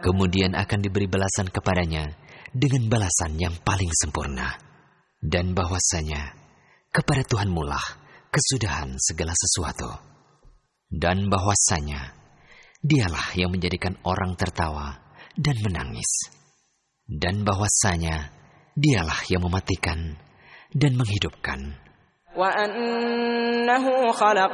Kemudian akan diberi balasan kepadanya dengan balasan yang paling sempurna. Dan bahwasanya kepada Tuhanmu lah kesudahan segala sesuatu. Dan bahwasanya Dialah yang menjadikan orang tertawa dan menangis. Dan bahwasanya Dialah yang mematikan dan menghidupkan. وأنه خلق